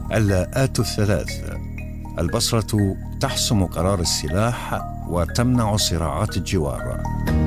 اللاءات الثلاث. البصرة تحسم قرار السلاح وتمنع صراعات الجوار.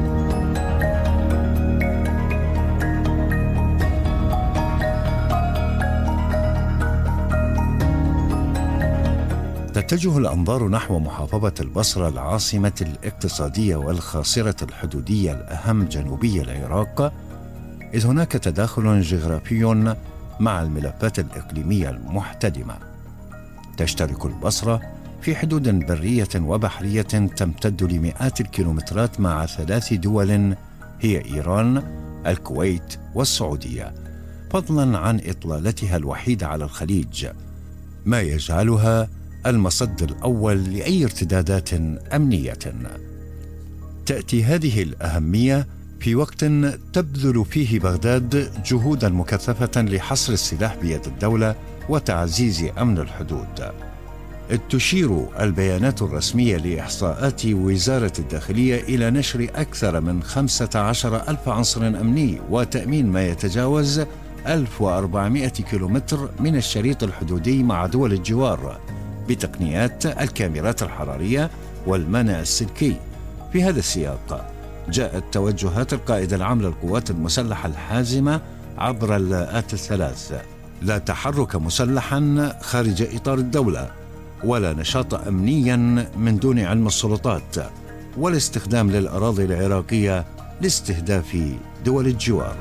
تتجه الأنظار نحو محافظة البصرة العاصمة الاقتصادية والخاصرة الحدودية الأهم جنوبي العراق، إذ هناك تداخل جغرافي مع الملفات الإقليمية المحتدمة. تشترك البصرة في حدود برية وبحرية تمتد لمئات الكيلومترات مع 3 دول هي إيران، الكويت والسعودية، فضلا عن إطلالتها الوحيدة على الخليج، ما يجعلها المصد الأول لأي ارتدادات أمنية. تأتي هذه الأهمية في وقت تبذل فيه بغداد جهودا مكثفة لحصر السلاح بيد الدولة وتعزيز أمن الحدود. إذ تشير البيانات الرسمية لإحصاءات وزارة الداخلية إلى نشر أكثر من 15,000 عنصر أمني وتأمين ما يتجاوز 1400 كيلومتر من الشريط الحدودي مع دول الجوار بتقنيات الكاميرات الحرارية والمنع السلكي. في هذا السياق جاءت توجهات القائد العام للقوات المسلحة الحازمة عبر اللاءات الثلاث: لا تحرك مسلحا خارج إطار الدولة، ولا نشاط أمنيا من دون علم السلطات، ولا استخدام للأراضي العراقية لاستهداف دول الجوار.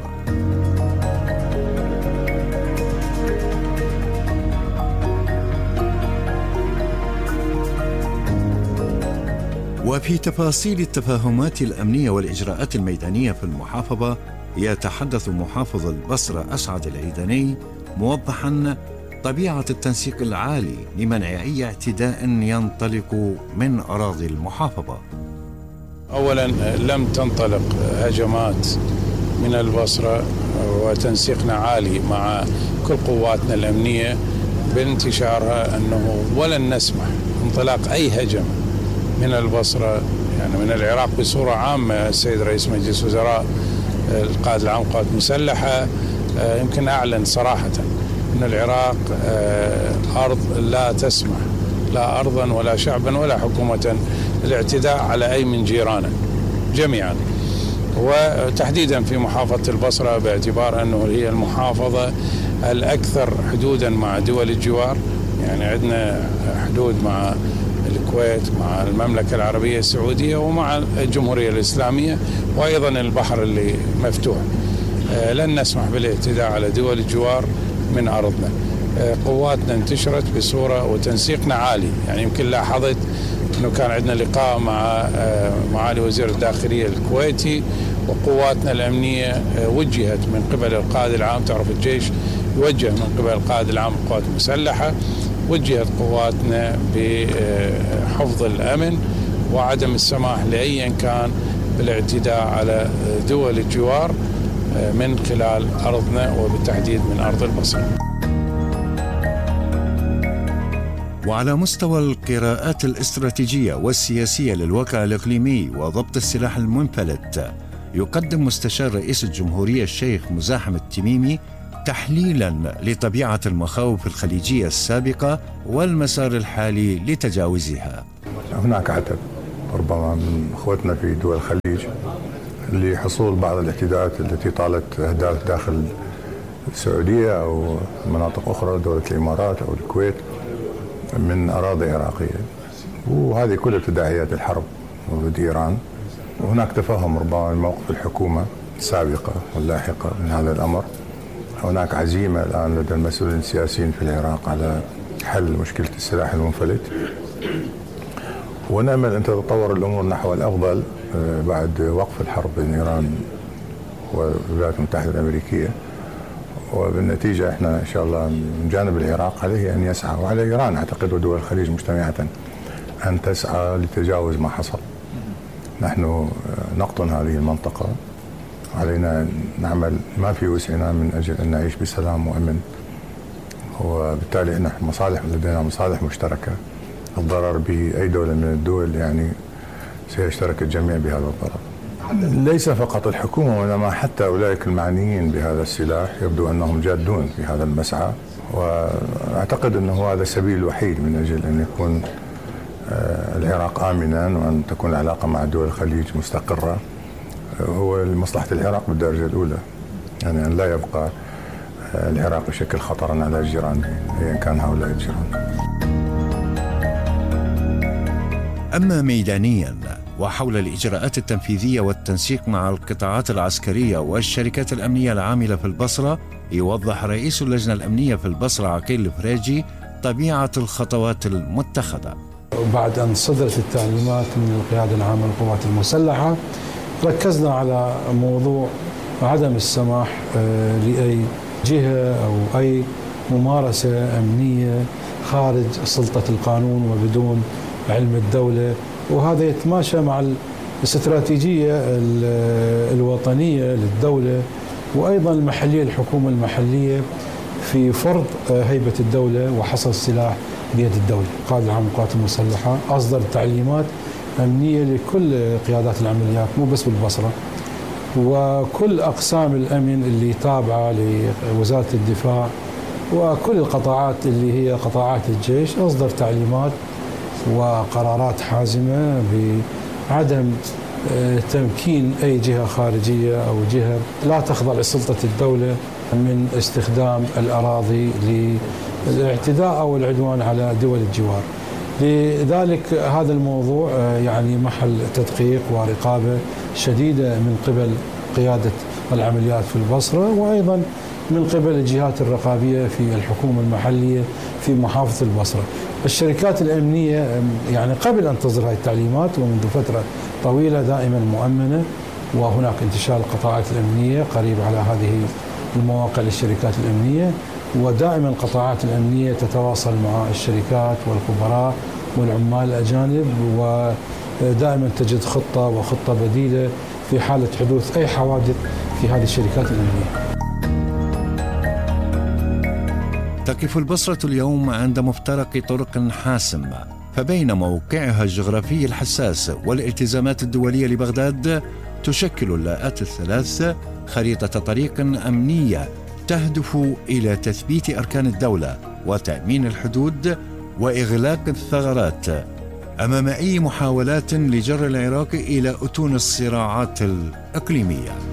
وفي تفاصيل التفاهمات الأمنية والإجراءات الميدانية في المحافظة يتحدث محافظ البصرة أسعد العيداني موضحا طبيعة التنسيق العالي لمنع أي اعتداء ينطلق من أراضي المحافظة. أولا لم تنطلق هجمات من البصرة، وتنسيقنا عالي مع كل قواتنا الأمنية بانتشارها أنه ولن نسمح انطلاق أي هجم من البصرة، يعني من العراق بصورة عامة. السيد رئيس مجلس وزراء القائد العام للقوات المسلحة يمكن أعلن صراحة أن العراق أرض لا تسمح لا أرضا ولا شعبا ولا حكومة الاعتداء على أي من جيرانه جميعا، وتحديدا في محافظة البصرة باعتبار أنه هي المحافظة الأكثر حدودا مع دول الجوار. يعني عندنا حدود مع الكويت، مع المملكة العربية السعودية، ومع الجمهورية الإسلامية، وأيضا البحر اللي مفتوح. لن نسمح بالاعتداء على دول الجوار من أرضنا. قواتنا انتشرت بصورة وتنسيقنا عالي. يعني يمكن لاحظت أنه كان عندنا لقاء مع معالي وزير الداخلية الكويتي، وقواتنا الأمنية وجهت من قبل القائد العام، تعرف الجيش يوجه من قبل القائد العام للقوات المسلحة، وجهت قواتنا بحفظ الأمن وعدم السماح لأي كان بالاعتداء على دول الجوار من خلال أرضنا وبالتحديد من أرض البصرة. وعلى مستوى القراءات الاستراتيجية والسياسية للواقع الإقليمي وضبط السلاح المنفلت، يقدم مستشار رئيس الجمهورية الشيخ مزاحم التميمي تحليلا لطبيعة المخاوف الخليجية السابقة والمسار الحالي لتجاوزها. هناك عتب ربما من اخوتنا في دول الخليج لحصول بعض الاعتداءات التي طالت اهداف داخل السعودية او مناطق اخرى، دولة الامارات او الكويت، من اراضي عراقية، وهذه كلها تداعيات الحرب ضد ايران. وهناك تفهم ربما من موقف الحكومة السابقة واللاحقة من هذا الامر. هناك عزيمة الآن لدى المسؤولين السياسيين في العراق على حل مشكلة السلاح المنفلت، ونأمل أن تتطور الأمور نحو الأفضل بعد وقف الحرب بين إيران والولايات المتحدة الأمريكية. وبالنتيجة احنا إن شاء الله من جانب العراق عليه أن يسعى، وعلى إيران أعتقد ودول الخليج مجتمعة أن تسعى لتجاوز ما حصل. نحن نقطن هذه المنطقة، علينا نعمل ما في وسعنا من أجل أن نعيش بسلام وأمن، وبالتالي نحن لدينا مصالح مشتركة. الضرر بأي دولة من الدول يعني سيشترك الجميع بهذا الضرر. ليس فقط الحكومة وإنما حتى أولئك المعنيين بهذا السلاح يبدو أنهم جادون في هذا المسعى، وأعتقد أنه هذا السبيل الوحيد من أجل أن يكون العراق آمنا وأن تكون العلاقة مع دول الخليج مستقرة. هو لمصلحة العراق بالدرجة الأولى، يعني أن لا يبقى العراق يشكل خطرا على جيرانه أيا كان هؤلاء الجيران. أما ميدانياً وحول الإجراءات التنفيذية والتنسيق مع القطاعات العسكرية والشركات الأمنية العاملة في البصرة، يوضح رئيس اللجنة الأمنية في البصرة عقيل الفريجي طبيعة الخطوات المتخذة. بعد أن صدرت التعليمات من القيادة العامة للقوات المسلحة، ركزنا على موضوع عدم السماح لأي جهة أو أي ممارسة أمنية خارج سلطة القانون وبدون علم الدولة، وهذا يتماشى مع الاستراتيجية الوطنية للدولة وأيضا المحلية، الحكومة المحلية في فرض هيبة الدولة وحصر السلاح بيد الدولة. القائد العام للقوات المسلحة أصدر تعليمات أمنية لكل قيادات العمليات مو بس بالبصرة، وكل أقسام الأمن اللي تابعة لوزارة الدفاع وكل القطاعات اللي هي قطاعات الجيش أصدر تعليمات وقرارات حازمة بعدم تمكين أي جهة خارجية أو جهة لا تخضع لسلطة الدولة من استخدام الأراضي للاعتداء أو العدوان على دول الجوار. لذلك هذا الموضوع يعني محل تدقيق ورقابة شديدة من قبل قيادة العمليات في البصرة، وأيضا من قبل الجهات الرقابية في الحكومة المحلية في محافظة البصرة. الشركات الأمنية يعني قبل أن تصدر هذه التعليمات ومنذ فترة طويلة دائما مؤمنة، وهناك انتشار القطاعات الأمنية قريب على هذه المواقع للشركات الأمنية، ودائما القطاعات الأمنية تتواصل مع الشركات والخبراء والعمال الأجانب، ودائما تجد خطة وخطة بديلة في حالة حدوث أي حوادث في هذه الشركات الأمنية. تقف البصرة اليوم عند مفترق طرق حاسم، فبين موقعها الجغرافي الحساس والالتزامات الدولية لبغداد تشكل اللاءات الثلاث خريطة طريق أمنية تهدف إلى تثبيت أركان الدولة وتأمين الحدود وإغلاق الثغرات أمام أي محاولات لجر العراق إلى أتون الصراعات الإقليمية.